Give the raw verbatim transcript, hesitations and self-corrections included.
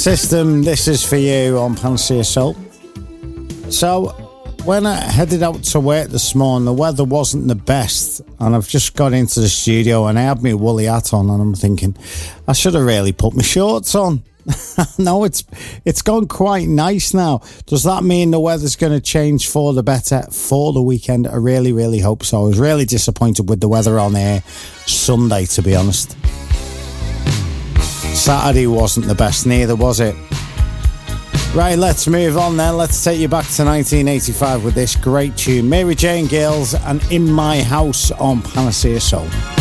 System, this is for you on Panacea Soul. So, when I headed out to work this morning, the weather wasn't the best, and I've just got into the studio and I had my woolly hat on, and I'm thinking, I should have really put my shorts on. No, it's it's gone quite nice now. Does that mean the weather's going to change for the better for the weekend? I really, really hope so. I was really disappointed with the weather on air Sunday, to be honest. Saturday wasn't the best, neither was it. Right, let's move on then. Let's take you back to nineteen eighty-five with this great tune. Mary Jane Gills and In My House on Panacea Soul.